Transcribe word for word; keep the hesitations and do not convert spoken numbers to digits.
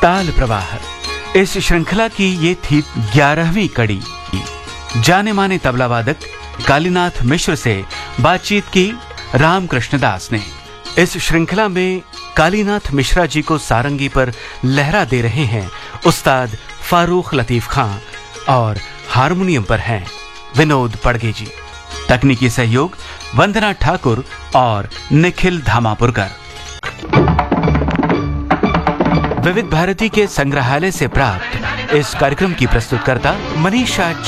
ताल प्रवाह, इस श्रृंखला की ये थी ग्यारहवीं कड़ी। जाने माने तबला वादक कालीनाथ मिश्र से बातचीत की रामकृष्ण दास ने। इस श्रृंखला में कालीनाथ मिश्रा जी को सारंगी पर लहरा दे रहे हैं उस्ताद फारूक लतीफ खां और हारमोनियम पर हैं विनोद पड़गे जी। तकनीकी सहयोग वंदना ठाकुर और निखिल धामापुरकर। विविध भारती के संग्रहालय से प्राप्त इस कार्यक्रम की प्रस्तुतकर्ता मनीषा